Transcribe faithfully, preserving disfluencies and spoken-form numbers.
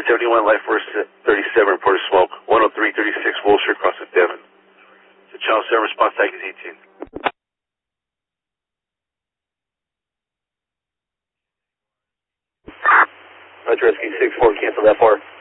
seventy-one, Life Force thirty-seven, report of smoke. one oh three thirty-six, Wilshire, cross of Devon. So channel seven, response tag is eighteen. Roger, Rescue six four, cancel that four.